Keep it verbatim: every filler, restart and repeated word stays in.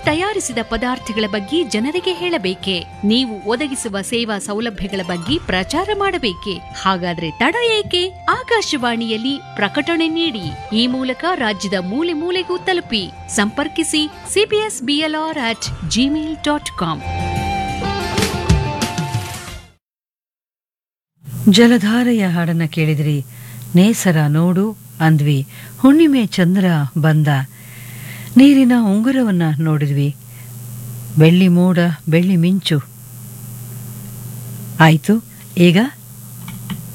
ತಯಾರಿಸಿದ ಪದಾರ್ಥಗಳ ಬಗ್ಗೆ ಜನರಿಗೆ ಹೇಳಬೇಕೆ? ನೀವು ಒದಗಿಸುವ ಸೇವಾ ಸೌಲಭ್ಯಗಳ ಬಗ್ಗೆ ಪ್ರಚಾರ ಮಾಡಬೇಕೆ? ಹಾಗಾದ್ರೆ ತಡ ಏಕೆ? ಆಕಾಶವಾಣಿಯಲ್ಲಿ ಪ್ರಕಟಣೆ ನೀಡಿ. ಈ ಮೂಲಕ ರಾಜ್ಯದ ಮೂಲೆ ಮೂಲೆಗೂ ತಲುಪಿ. ಸಂಪರ್ಕಿಸಿ CBS BLR at Gmail dot com. ಜಲಧಾರೆಯ ಹಾಡನ್ನ ಕೇಳಿದ್ರಿ. ನೇಸರ ನೋಡು ಅಂದ್ವಿ. ಹುಣ್ಣಿಮೆ ಚಂದ್ರ ಬಂದ. ನೀರಿನ ಉಂಗುರವನ್ನ ನೋಡಿದ್ವಿ. ಬೆಳ್ಳಿ ಮೋಡ ಬೆಳ್ಳಿ ಮಿಂಚು ಆಯ್ತು. ಈಗ